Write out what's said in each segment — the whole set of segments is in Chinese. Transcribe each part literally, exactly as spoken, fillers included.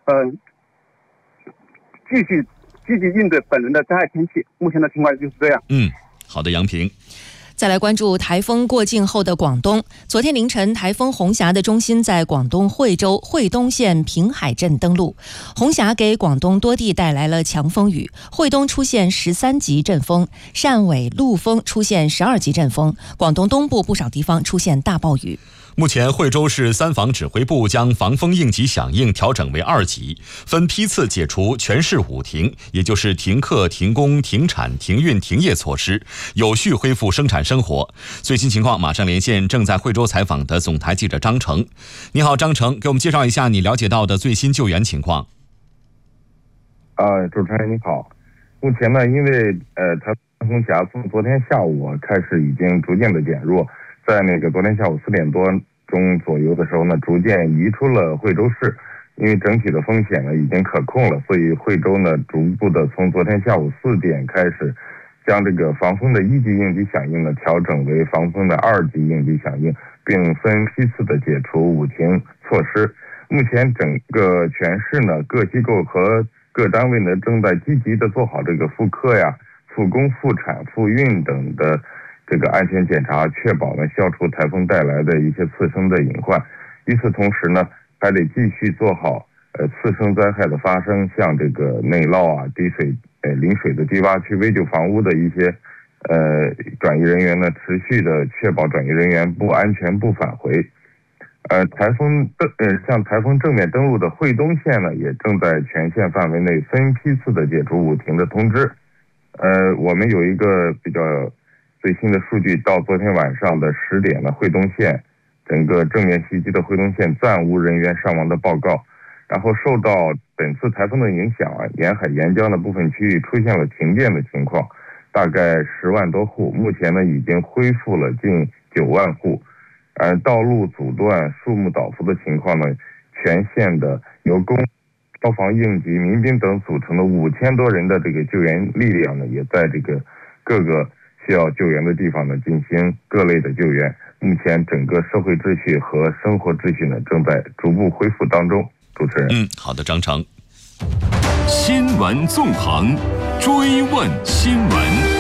呃继续积极应对本轮的灾害天气。目前的情况就是这样。 嗯，好的，杨平。 再来关注台风过境后的广东。昨天凌晨，台风红霞的中心在广东惠州惠东县平海镇登陆。红霞给广东多地带来了强风雨，惠东出现十三级阵风，汕尾、陆丰出现十二级阵风，广东东部不少地方出现大暴雨。 目前，惠州市三防指挥部将防风应急响应调整为二级，分批次解除全市五停，也就是停课、停工、停产、停运、停业措施，有序恢复生产生活。最新情况，马上连线正在惠州采访的总台记者张成。你好，张成，给我们介绍一下你了解到的最新救援情况。 呃，主持人你好。目前呢，因为呃台风红霞从昨天下午开始已经逐渐的减弱。在那个昨天下午四点多钟左右的时候呢，逐渐移出了惠州市，因为整体的风险呢已经可控了，所以惠州呢逐步的从昨天下午四点开始，将这个防风的一级应急响应呢调整为防风的二级应急响应，并分批次的解除五停措施。目前整个全市呢各机构和各单位呢正在积极的做好这个复课呀、复工、复产、复运等的这个安全检查，确保呢消除台风带来的一些次生的隐患。与此同时呢，还得继续做好呃次生灾害的发生，像这个内涝啊、滴水、呃临水的低洼区、危旧房屋的一些呃转移人员呢，持续的确保转移人员不安全不返回。呃，台风登呃像台风正面登陆的惠东县呢，也正在全县范围内分批次的解除五停的通知。呃，我们有一个比较最新的数据，到昨天晚上的十点呢，惠东县整个正面袭击的惠东县暂无人员伤亡的报告。然后受到本次台风的影响啊，沿海沿江的部分区域出现了停电的情况，大概十万多户，目前呢已经恢复了近九万户。呃，道路阻断、树木倒伏的情况呢，全县的由公消防、应急、民兵等组成的五千多人的这个救援力量呢，也在这个各个需要救援的地方呢进行各类的救援。目前整个社会秩序和生活秩序呢正在逐步恢复当中。主持人， 嗯，好的，张成。 新闻纵横，追问新闻。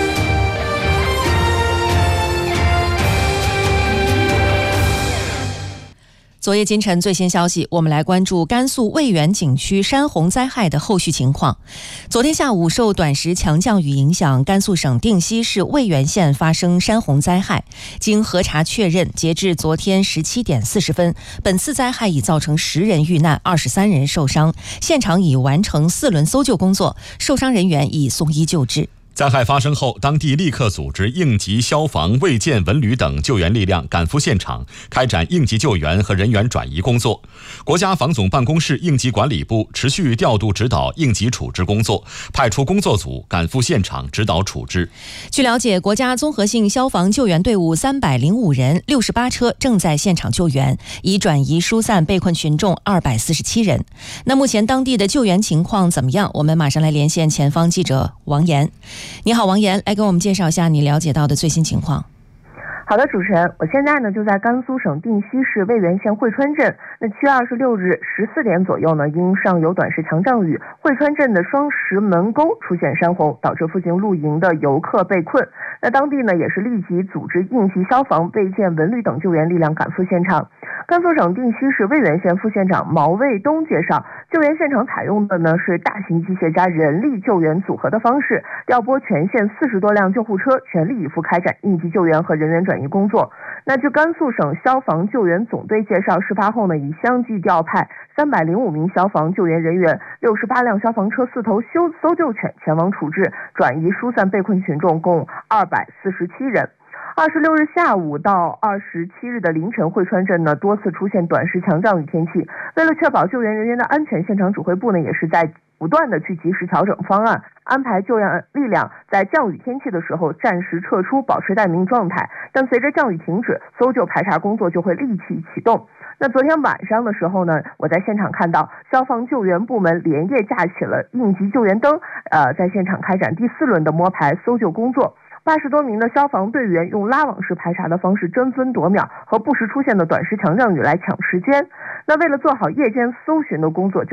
昨夜今晨最新消息，我们来关注甘肃渭源景区山洪灾害的后续情况。昨天下午，受短时强降雨影响，甘肃省定西市渭源县发生山洪灾害。经核查确认，截至昨天十七点四十分，本次灾害已造成十人遇难，二十三人受伤。现场已完成四轮搜救工作，受伤人员已送医救治。 灾害发生后，当地立刻组织应急、消防、卫健、文旅等救援力量赶赴现场，开展应急救援和人员转移工作。国家防总办公室应急管理部持续调度指导应急处置工作，派出工作组赶赴现场指导处置。 据了解，国家综合性消防救援队伍三百零五人，六十八车正在现场救援，已转移疏散被困群众二百四十七人。那目前当地的救援情况怎么样？我们马上来连线前方记者王岩。你好，王岩，来给我们介绍一下你了解到的最新情况。 好的，主持人，我现在呢就在甘肃省定西市渭源县汇川镇。那七月二十六日十四点左右呢，因上游短时强降雨，汇川镇的双石门沟出现山洪，导致附近露营的游客被困。那当地呢也是立即组织应急、消防、卫健、文旅等救援力量赶赴现场。甘肃省定西市渭源县副县长毛卫东介绍，救援现场采用的呢是大型机械加人力救援组合的方式，调拨全县四十多辆救护车，全力以赴开展应急救援和人员转移工作。那据甘肃省消防救援总队介绍，事发后呢，已相继调派三百零五名消防救援人员、六十八辆消防车、四头搜搜救犬前往处置、转移、疏散被困群众，共二百四十七人。二十六日下午到二十七日的凌晨，汇川镇呢多次出现短时强降雨天气。为了确保救援人员的安全，现场指挥部呢也是在不断的去及时调整方案，安排救援力量在降雨天气的时候暂时撤出，保持待命状态。但随着降雨停止，搜救排查工作就会立即启动。那昨天晚上的时候呢，我在现场看到消防救援部门连夜架起了应急救援灯，呃，在现场开展第四轮的摸排搜救工作。八十多名的消防队员用拉网式排查的方式争分夺秒和不时出现的短时强降雨来抢时间。那为了做好夜间搜寻的工作，